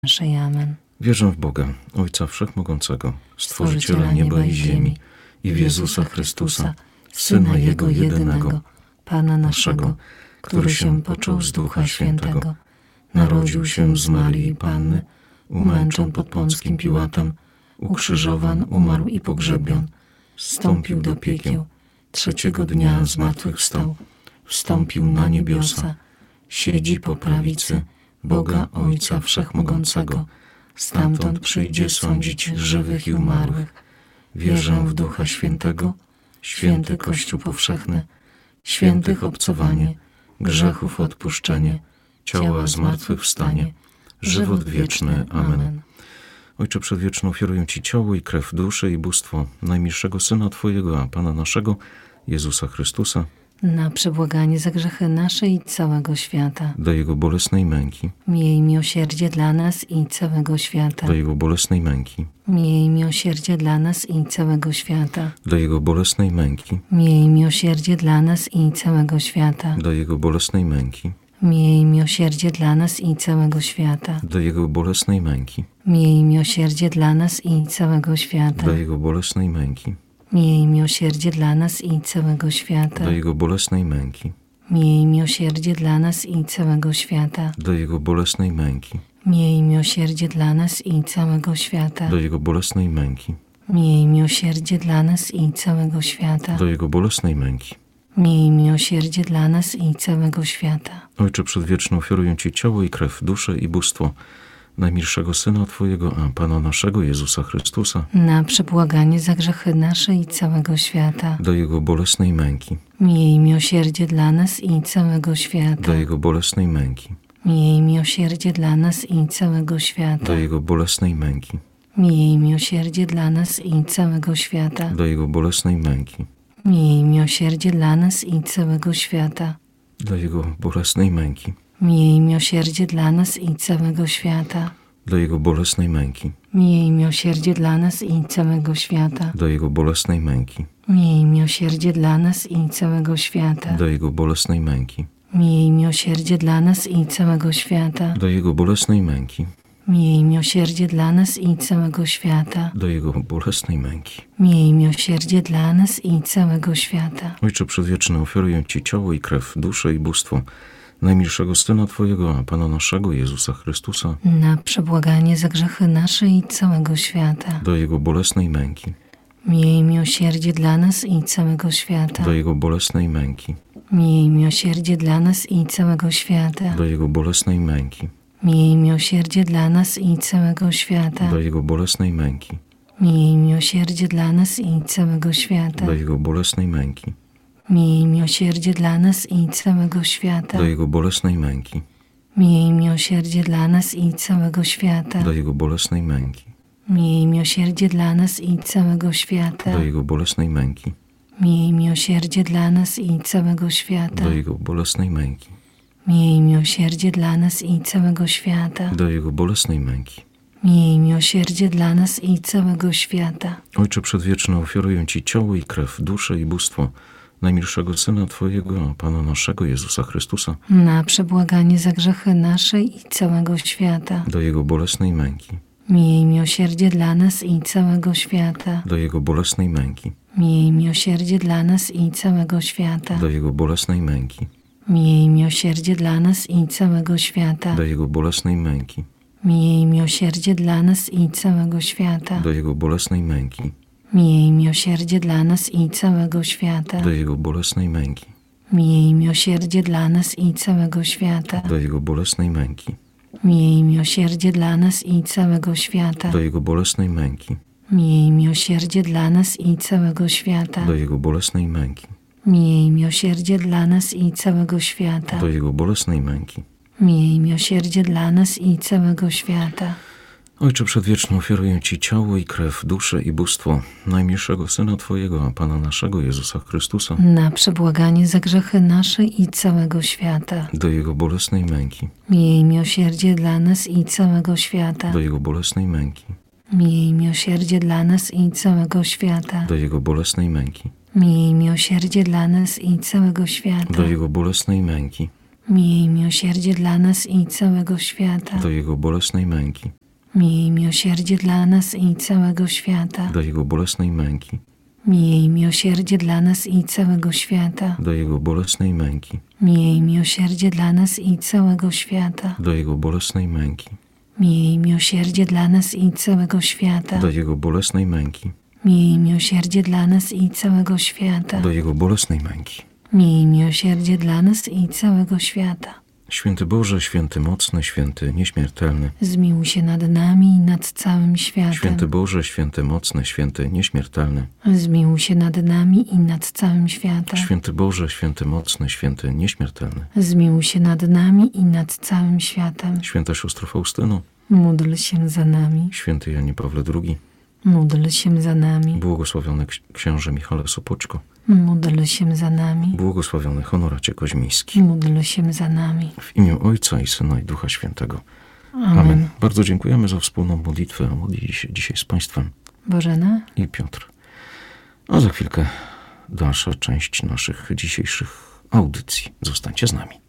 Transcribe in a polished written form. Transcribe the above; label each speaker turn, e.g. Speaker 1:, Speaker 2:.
Speaker 1: naszej. Amen.
Speaker 2: Wierzę w Boga, Ojca Wszechmogącego, Stworzyciela nieba i ziemi, i w Jezusa Chrystusa, Syna Jego jedynego, Pana naszego, który się począł z Ducha Świętego, narodził się z Marii Panny, umęczon pod Pąckim Piłatem, ukrzyżowan, umarł i pogrzebion, zstąpił do piekieł, trzeciego dnia zmartwychwstał, wstąpił na niebiosa, siedzi po prawicy Boga Ojca Wszechmogącego, stamtąd przyjdzie sądzić żywych i umarłych. Wierzę w Ducha Świętego, święty Kościół powszechny, świętych obcowanie, grzechów odpuszczenie, ciała zmartwychwstanie, żywot wieczny. Amen. Ojcze Przedwieczny, ofiaruję Ci ciało i krew, duszę i bóstwo najmilszego Syna Twojego, a Pana naszego, Jezusa Chrystusa,
Speaker 1: na przebłaganie za grzechy nasze i całego świata.
Speaker 2: do Jego bolesnej męki,
Speaker 1: Miej miłosierdzie dla nas i całego świata.
Speaker 2: do Jego bolesnej męki,
Speaker 1: Miej miłosierdzie dla nas i całego świata.
Speaker 2: do Jego bolesnej męki,
Speaker 1: Miej miłosierdzie dla nas i całego świata.
Speaker 2: do Jego bolesnej męki,
Speaker 1: Miej miłosierdzie dla nas i całego świata.
Speaker 2: do Jego bolesnej męki,
Speaker 1: Miej miłosierdzie dla nas i całego świata.
Speaker 2: do Jego bolesnej męki,
Speaker 1: Miej miłosierdzie dla nas i całego świata.
Speaker 2: do Jego bolesnej męki,
Speaker 1: Miej miłosierdzie dla nas i całego świata.
Speaker 2: do Jego bolesnej męki,
Speaker 1: Miej miłosierdzie dla nas i całego świata.
Speaker 2: do Jego bolesnej męki,
Speaker 1: Miej miłosierdzie dla nas i całego świata.
Speaker 2: do Jego bolesnej męki.
Speaker 1: Miej miłosierdzie dla nas i całego świata.
Speaker 2: Ojcze Przedwieczny, ofiaruję Ci ciało i krew, duszę i bóstwo najmilszego Syna Twojego, a Pana naszego, Jezusa Chrystusa,
Speaker 1: Na przebłaganie za grzechy nasze i całego świata.
Speaker 2: do Jego bolesnej męki,
Speaker 1: Miej miłosierdzie dla nas i całego świata.
Speaker 2: do Jego bolesnej męki,
Speaker 1: Miej miłosierdzie dla nas i całego świata.
Speaker 2: do Jego bolesnej męki,
Speaker 1: Miej miłosierdzie dla nas i całego świata.
Speaker 2: do Jego bolesnej męki,
Speaker 1: Miej miłosierdzie dla nas i całego świata.
Speaker 2: do Jego bolesnej męki,
Speaker 1: Miej miłosierdzie dla nas i całego świata.
Speaker 2: do Jego bolesnej męki,
Speaker 1: Miej miłosierdzie dla nas i całego świata.
Speaker 2: do Jego bolesnej męki,
Speaker 1: Miej miłosierdzie dla nas i całego świata.
Speaker 2: do Jego bolesnej męki,
Speaker 1: Miej miłosierdzie dla nas i całego świata.
Speaker 2: do Jego bolesnej męki,
Speaker 1: Miej miłosierdzie dla nas i całego świata.
Speaker 2: do Jego bolesnej męki.
Speaker 1: Miej miłosierdzie dla nas i całego świata.
Speaker 2: Ojcze Przedwieczny, ofiaruję Ci ciało i krew, duszę i bóstwo najmilszego Syna Twojego, a Pana naszego, Jezusa Chrystusa,
Speaker 1: Na przebłaganie za grzechy nasze i całego świata.
Speaker 2: do Jego bolesnej męki,
Speaker 1: Miej miłosierdzie dla nas i całego świata.
Speaker 2: do Jego bolesnej męki,
Speaker 1: Miej miłosierdzie dla nas i całego świata.
Speaker 2: do Jego bolesnej męki,
Speaker 1: Miej miłosierdzie dla nas i całego świata.
Speaker 2: do Jego bolesnej męki,
Speaker 1: Miej miłosierdzie dla nas i całego świata.
Speaker 2: do Jego bolesnej męki,
Speaker 1: Miej miłosierdzie dla nas i całego świata.
Speaker 2: do Jego bolesnej męki,
Speaker 1: Miej miłosierdzie dla nas i całego świata.
Speaker 2: do Jego bolesnej męki,
Speaker 1: Miej miłosierdzie dla nas i całego świata.
Speaker 2: do Jego bolesnej męki,
Speaker 1: Miej miłosierdzie dla nas i całego świata.
Speaker 2: do Jego bolesnej męki,
Speaker 1: Miej miłosierdzie dla nas i całego świata.
Speaker 2: do Jego bolesnej męki.
Speaker 1: Miej miłosierdzie dla nas i całego świata.
Speaker 2: Ojcze Przedwieczny, ofiaruję Ci ciało i krew, duszę i bóstwo najmilszego Syna Twojego, a Pana naszego, Jezusa Chrystusa,
Speaker 1: Na przebłaganie za grzechy nasze i całego świata.
Speaker 2: do Jego bolesnej męki,
Speaker 1: Miej miłosierdzie dla nas i całego świata.
Speaker 2: do Jego bolesnej męki,
Speaker 1: Miej miłosierdzie dla nas i całego świata.
Speaker 2: do Jego bolesnej męki,
Speaker 1: Miej miłosierdzie dla nas i całego świata.
Speaker 2: do Jego bolesnej męki,
Speaker 1: Miej miłosierdzie dla nas i całego świata.
Speaker 2: do Jego bolesnej męki,
Speaker 1: Miej miłosierdzie dla nas i całego świata.
Speaker 2: do Jego bolesnej męki,
Speaker 1: Miej miłosierdzie dla nas i całego świata.
Speaker 2: do Jego bolesnej męki,
Speaker 1: Miej miłosierdzie dla nas i całego świata.
Speaker 2: do Jego bolesnej męki,
Speaker 1: Miej miłosierdzie dla nas i całego świata.
Speaker 2: do Jego bolesnej męki,
Speaker 1: Miej miłosierdzie dla nas i całego świata.
Speaker 2: do Jego bolesnej męki.
Speaker 1: Miej miłosierdzie dla nas i całego świata.
Speaker 2: Ojcze Przedwieczny, ofiaruję Ci ciało i krew, duszę i bóstwo najmilszego Syna Twojego, a Pana naszego, Jezusa Chrystusa,
Speaker 1: Na przebłaganie za grzechy nasze i całego świata.
Speaker 2: do Jego bolesnej męki,
Speaker 1: Miej miłosierdzie dla nas i całego świata.
Speaker 2: do Jego bolesnej męki,
Speaker 1: Miej miłosierdzie dla nas i całego świata.
Speaker 2: do Jego bolesnej męki,
Speaker 1: Miej miłosierdzie dla nas i całego świata.
Speaker 2: do Jego bolesnej męki,
Speaker 1: Miej miłosierdzie dla nas i całego świata.
Speaker 2: do Jego bolesnej męki,
Speaker 1: Miej miłosierdzie dla nas i całego świata.
Speaker 2: do Jego bolesnej męki,
Speaker 1: Miej miłosierdzie dla nas i całego świata.
Speaker 2: do Jego bolesnej męki,
Speaker 1: Miej miłosierdzie dla nas i całego świata.
Speaker 2: do Jego bolesnej męki,
Speaker 1: Miej miłosierdzie dla nas i całego świata.
Speaker 2: do Jego bolesnej męki,
Speaker 1: Miej miłosierdzie dla nas i całego świata.
Speaker 2: do Jego bolesnej męki.
Speaker 1: Miej miłosierdzie dla nas i całego świata.
Speaker 2: Święty Boże, święty mocny, święty nieśmiertelny,
Speaker 1: Zmiłuj się nad nami i nad całym światem.
Speaker 2: święty Boże, święty mocny, święty nieśmiertelny,
Speaker 1: Zmiłuj się nad nami i nad całym światem.
Speaker 2: święty Boże, święty mocny, święty nieśmiertelny,
Speaker 1: Zmiłuj się nad nami i nad całym światem.
Speaker 2: święta siostro Faustyno,
Speaker 1: Módl się za nami.
Speaker 2: święty Janie Pawle II,
Speaker 1: Módl się za nami.
Speaker 2: błogosławiony księże Michale Sopoćko,
Speaker 1: Módl się za nami.
Speaker 2: błogosławiony Honoracie Koźmiński.
Speaker 1: Módl się za nami.
Speaker 2: W imię Ojca i Syna i Ducha Świętego.
Speaker 1: Amen.
Speaker 2: Amen. Bardzo dziękujemy za wspólną modlitwę. A modlili się dzisiaj z Państwem
Speaker 1: Bożena?
Speaker 2: i Piotr. A za chwilkę dalsza część naszych dzisiejszych audycji. Zostańcie z nami.